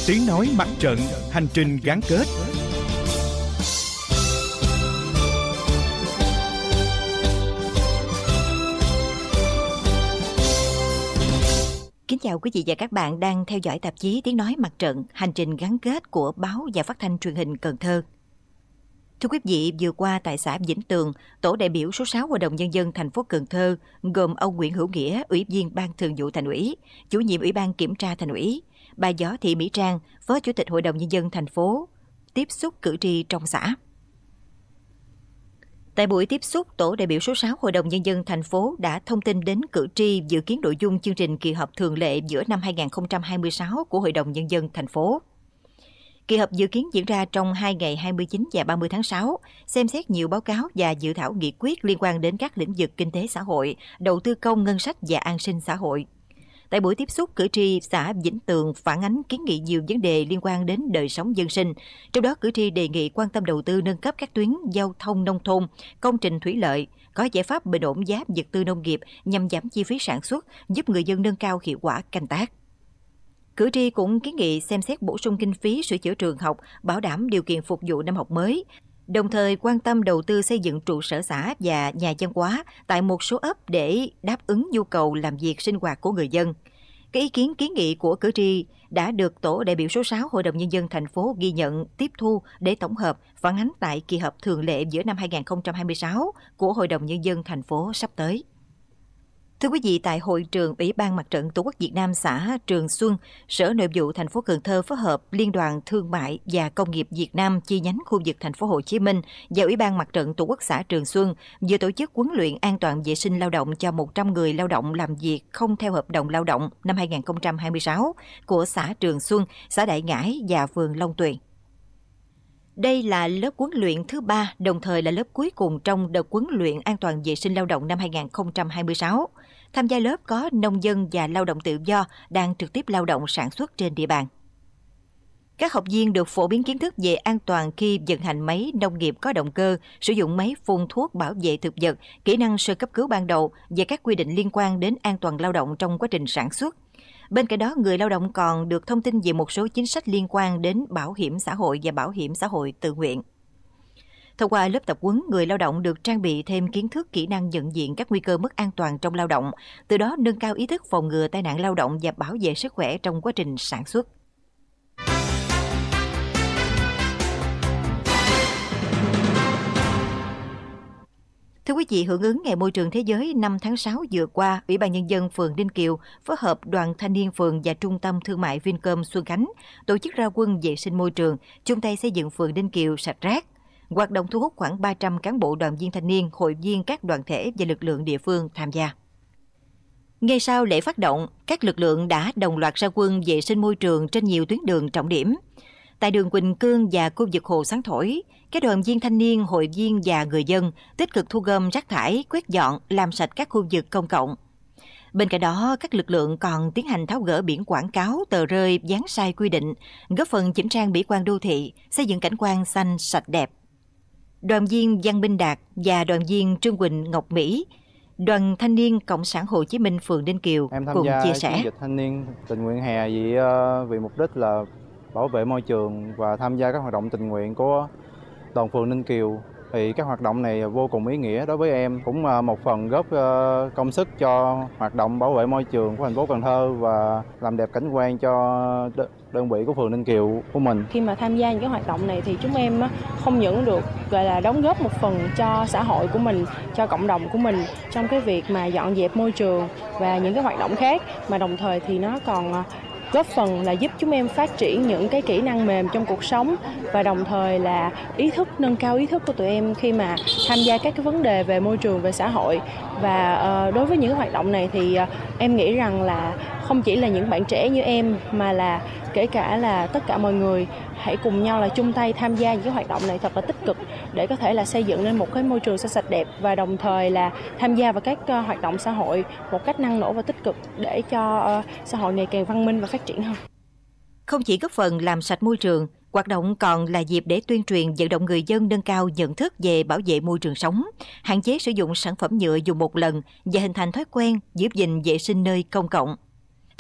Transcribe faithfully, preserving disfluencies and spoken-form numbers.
Tiếng nói mặt trận, hành trình gắn kết. Kính chào quý vị và các bạn đang theo dõi tạp chí Tiếng nói mặt trận, hành trình gắn kết của báo và phát thanh truyền hình Cần Thơ. Thưa quý vị, vừa qua tại xã Vĩnh Tường, tổ đại biểu số sáu Hội đồng Nhân dân thành phố Cần Thơ gồm ông Nguyễn Hữu Nghĩa, Ủy viên Ban Thường vụ Thành ủy, Chủ nhiệm Ủy ban Kiểm tra Thành ủy, bà Võ Thị Mỹ Trang, Phó Chủ tịch Hội đồng Nhân dân thành phố, tiếp xúc cử tri trong xã. Tại buổi tiếp xúc, tổ đại biểu số sáu Hội đồng Nhân dân thành phố đã thông tin đến cử tri dự kiến nội dung chương trình kỳ họp thường lệ giữa năm hai không hai sáu của Hội đồng Nhân dân thành phố. Kỳ họp dự kiến diễn ra trong hai ngày hai mươi chín và ba mươi tháng sáu, xem xét nhiều báo cáo và dự thảo nghị quyết liên quan đến các lĩnh vực kinh tế xã hội, đầu tư công, ngân sách và an sinh xã hội. Tại buổi tiếp xúc, cử tri xã Vĩnh Tường phản ánh kiến nghị nhiều vấn đề liên quan đến đời sống dân sinh. Trong đó, cử tri đề nghị quan tâm đầu tư nâng cấp các tuyến giao thông nông thôn, công trình thủy lợi, có giải pháp bình ổn giá vật tư nông nghiệp nhằm giảm chi phí sản xuất, giúp người dân nâng cao hiệu quả canh tác. Cử tri cũng kiến nghị xem xét bổ sung kinh phí sửa chữa trường học, bảo đảm điều kiện phục vụ năm học mới, đồng thời quan tâm đầu tư xây dựng trụ sở xã và nhà văn hóa tại một số ấp để đáp ứng nhu cầu làm việc sinh hoạt của người dân. Các ý kiến kiến nghị của cử tri đã được tổ đại biểu số sáu Hội đồng Nhân dân thành phố ghi nhận, tiếp thu để tổng hợp, phản ánh tại kỳ họp thường lệ giữa năm hai không hai sáu của Hội đồng Nhân dân thành phố sắp tới. Thưa quý vị, tại hội trường Ủy ban Mặt trận Tổ quốc Việt Nam xã Trường Xuân, Sở Nội vụ thành phố Cần Thơ phối hợp Liên đoàn Thương mại và Công nghiệp Việt Nam chi nhánh khu vực thành phố Hồ Chí Minh và Ủy ban Mặt trận Tổ quốc xã Trường Xuân vừa tổ chức huấn luyện an toàn vệ sinh lao động cho một trăm người lao động làm việc không theo hợp đồng lao động năm hai không hai sáu của xã Trường Xuân, xã Đại Ngãi và phường Long Tuyền. Đây là lớp huấn luyện thứ ba, đồng thời là lớp cuối cùng trong đợt huấn luyện an toàn vệ sinh lao động năm hai không hai sáu. Tham gia lớp có nông dân và lao động tự do đang trực tiếp lao động sản xuất trên địa bàn. Các học viên được phổ biến kiến thức về an toàn khi vận hành máy nông nghiệp có động cơ, sử dụng máy phun thuốc bảo vệ thực vật, kỹ năng sơ cấp cứu ban đầu và các quy định liên quan đến an toàn lao động trong quá trình sản xuất. Bên cạnh đó, người lao động còn được thông tin về một số chính sách liên quan đến bảo hiểm xã hội và bảo hiểm xã hội tự nguyện. Thông qua lớp tập huấn, người lao động được trang bị thêm kiến thức, kỹ năng nhận diện các nguy cơ mất an toàn trong lao động, từ đó nâng cao ý thức phòng ngừa tai nạn lao động và bảo vệ sức khỏe trong quá trình sản xuất. Thưa quý vị, hưởng ứng Ngày Môi trường Thế giới năm tháng sáu vừa qua, Ủy ban Nhân dân phường Ninh Kiều phối hợp Đoàn Thanh niên phường và Trung tâm Thương mại Vincom Xuân Khánh tổ chức ra quân vệ sinh môi trường, chung tay xây dựng phường Ninh Kiều sạch rác. Hoạt động thu hút khoảng ba trăm cán bộ đoàn viên thanh niên, hội viên các đoàn thể và lực lượng địa phương tham gia. Ngay sau lễ phát động, các lực lượng đã đồng loạt ra quân vệ sinh môi trường trên nhiều tuyến đường trọng điểm. Tại đường Quỳnh Cương và khu vực Hồ Sáng Thổi, các đoàn viên thanh niên, hội viên và người dân tích cực thu gom rác thải, quét dọn, làm sạch các khu vực công cộng. Bên cạnh đó, các lực lượng còn tiến hành tháo gỡ biển quảng cáo, tờ rơi dán sai quy định, góp phần chỉnh trang mỹ quan đô thị, xây dựng cảnh quan xanh sạch đẹp. Đoàn viên Văn Minh Đạt và đoàn viên Trương Quỳnh Ngọc Mỹ, Đoàn Thanh niên Cộng sản Hồ Chí Minh phường Ninh Kiều cùng chia sẻ. Em tham gia chiến dịch thanh niên tình nguyện hè vì, vì mục đích là bảo vệ môi trường và tham gia các hoạt động tình nguyện của toàn phường Ninh Kiều. Thì các hoạt động này vô cùng ý nghĩa đối với em, cũng một phần góp công sức cho hoạt động bảo vệ môi trường của thành phố Cần Thơ và làm đẹp cảnh quan cho đơn vị của phường Ninh Kiều của mình. Khi mà tham gia những cái hoạt động này thì chúng em không những được gọi là đóng góp một phần cho xã hội của mình, cho cộng đồng của mình trong cái việc mà dọn dẹp môi trường và những cái hoạt động khác, mà đồng thời thì nó còn góp phần là giúp chúng em phát triển những cái kỹ năng mềm trong cuộc sống và đồng thời là ý thức, nâng cao ý thức của tụi em khi mà tham gia các cái vấn đề về môi trường, về xã hội. Và uh, đối với những hoạt động này thì uh, em nghĩ rằng là không chỉ là những bạn trẻ như em mà là kể cả là tất cả mọi người hãy cùng nhau là chung tay tham gia những cái hoạt động này thật là tích cực để có thể là xây dựng nên một cái môi trường xanh sạch đẹp và đồng thời là tham gia vào các uh, hoạt động xã hội một cách năng nổ và tích cực để cho uh, xã hội ngày càng văn minh và phát triển hơn. Không chỉ góp phần làm sạch môi trường, hoạt động còn là dịp để tuyên truyền vận động người dân nâng cao nhận thức về bảo vệ môi trường sống, hạn chế sử dụng sản phẩm nhựa dùng một lần và hình thành thói quen giữ gìn vệ sinh nơi công cộng.